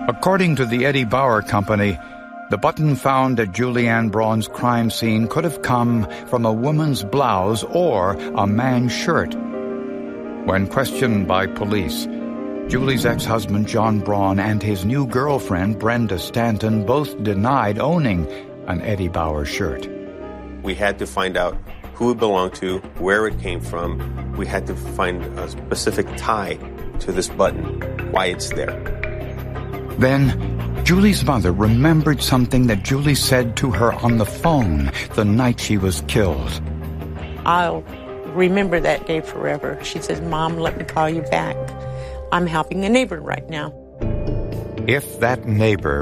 According to the Eddie Bauer Company, the button found at Julianne Braun's crime scene could have come from a woman's blouse or a man's shirt. When questioned by police, Julie's ex-husband John Braun and his new girlfriend Brenda Stanton both denied owning an Eddie Bauer shirt. We had to find out who it belonged to, where it came from. We had to find a specific tie to this button, why it's there. Then, Julie's mother remembered something that Julie said to her on the phone the night she was killed. I'll remember that day forever. She says, "Mom, let me call you back. I'm helping a neighbor right now." If that neighbor